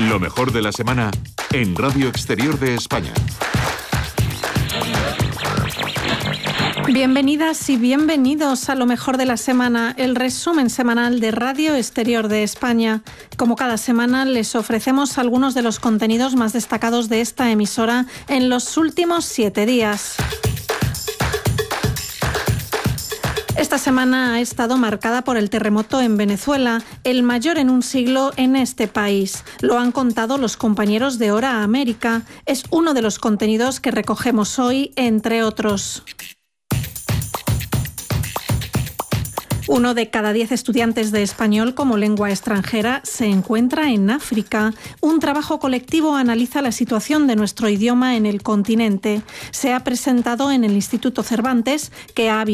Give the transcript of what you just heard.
Lo mejor de la semana en Radio Exterior de España. Bienvenidas y bienvenidos a Lo mejor de la semana, el resumen semanal de Radio Exterior de España. Como cada semana, les ofrecemos algunos de los contenidos más destacados de esta emisora en los últimos 7 días. Esta semana ha estado marcada por el terremoto en Venezuela, el mayor en un siglo en este país. Lo han contado los compañeros de Hora América. Es uno de los contenidos que recogemos hoy, entre otros. 1 de cada 10 estudiantes de español como lengua extranjera se encuentra en África. Un trabajo colectivo analiza la situación de nuestro idioma en el continente. Se ha presentado en el Instituto Cervantes, que ha